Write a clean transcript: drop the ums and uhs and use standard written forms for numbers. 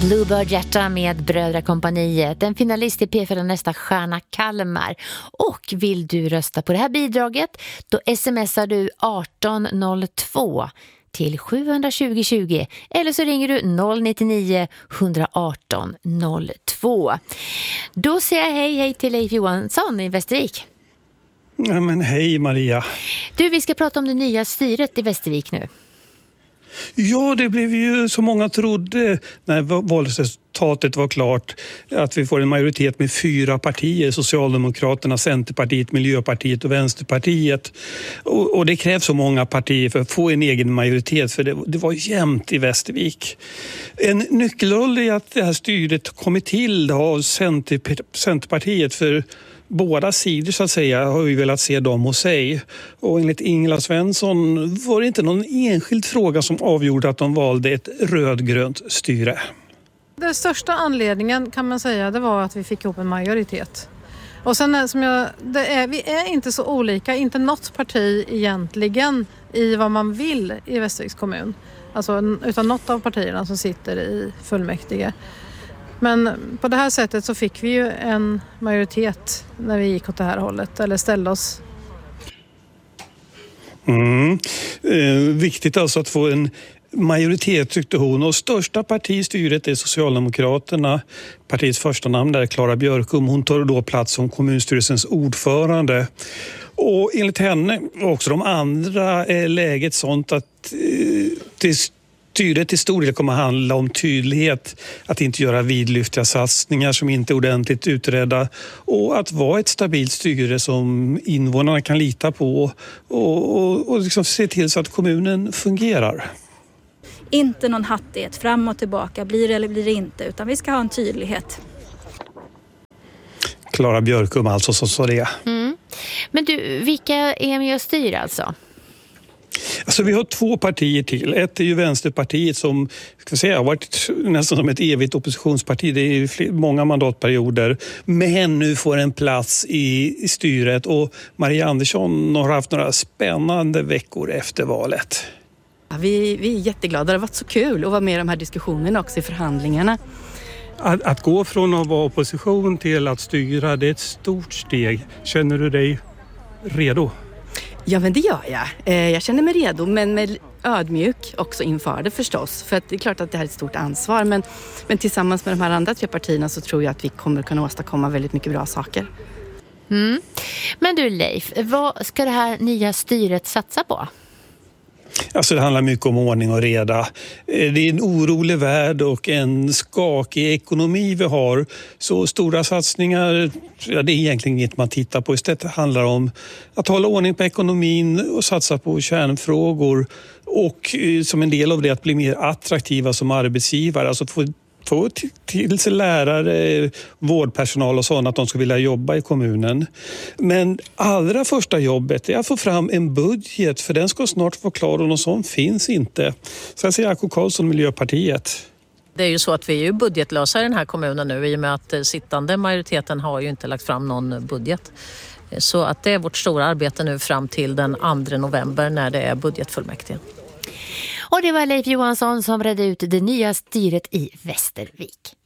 Bluebird Hjärta med Brödrakompaniet, en finalist i P4 nästa stjärna Kalmar. Och vill du rösta på det här bidraget, då smsar du 1802 till 72020 eller så ringer du 099 118 02. Då säger jag hej till Leif Johansson i Västervik. Ja, men hej Maria. Du, vi ska prata om det nya styret i Västervik nu. Ja, det blev ju så många trodde när valresultatet var klart att vi får en majoritet med 4 partier, Socialdemokraterna, Centerpartiet, Miljöpartiet och Vänsterpartiet. Och det krävs så många partier för att få en egen majoritet, för det var jämnt i Västervik. En nyckelroll är att det här styret kommit till av Centerpartiet, för båda sidor så att säga har vi velat se dem hos sig. Och enligt Ingela Svensson var det inte någon enskild fråga som avgjorde att de valde ett rödgrönt styre. Den största anledningen kan man säga, det var att vi fick ihop en majoritet. Och sen vi är inte så olika, inte något parti egentligen i vad man vill i Västerviks kommun. Alltså, utan något av partierna som sitter i fullmäktige. Men på det här sättet så fick vi ju en majoritet när vi gick åt det här hållet, eller ställde oss. Viktigt alltså att få en majoritet, tyckte hon. Och största partistyret är Socialdemokraterna. Partiets första namn är Clara Björkum. Hon tar då plats som kommunstyrelsens ordförande. Och enligt henne och också de andra är läget sånt att styret till stor del kommer att handla om tydlighet, att inte göra vidlyftiga satsningar som inte är ordentligt utredda och att vara ett stabilt styre som invånarna kan lita på och liksom se till så att kommunen fungerar. Inte någon hattighet fram och tillbaka, blir det eller blir det inte, utan vi ska ha en tydlighet. Clara Björkum alltså, så sa det. Men du, vilka är med och styr alltså? Alltså vi har 2 partier till. Ett är ju Vänsterpartiet som har varit nästan som ett evigt oppositionsparti. Det är många mandatperioder. Men nu får en plats i styret och Maria Andersson har haft några spännande veckor efter valet. Ja, vi är jätteglada. Det har varit så kul att vara med i de här diskussionerna också i förhandlingarna. Att gå från att vara opposition till att styra, det är ett stort steg. Känner du dig redo? Ja, men det gör jag. Jag känner mig redo, men med ödmjuk också inför det förstås. För att det är klart att det här är ett stort ansvar. Men tillsammans med de här andra 3 partierna så tror jag att vi kommer kunna åstadkomma väldigt mycket bra saker. Men du Leif, vad ska det här nya styret satsa på? Alltså det handlar mycket om ordning och reda. Det är en orolig värld och en skakig ekonomi vi har. Så stora satsningar, det är egentligen inget man tittar på. Istället handlar det om att hålla ordning på ekonomin och satsa på kärnfrågor. Och som en del av det att bli mer attraktiva som arbetsgivare. Alltså att få till sig lärare, vårdpersonal och sånt att de ska vilja jobba i kommunen. Men allra första jobbet är att få fram en budget, för den ska snart vara klar och någon sån finns inte. Så jag säger Jakob Karlsson, Miljöpartiet. Det är ju så att vi är ju budgetlösa i den här kommunen nu i och med att sittande majoriteten har ju inte lagt fram någon budget. Så att det är vårt stora arbete nu fram till den 2 november när det är budgetfullmäktige. Och det var Leif Johansson som redde ut det nya styret i Västervik.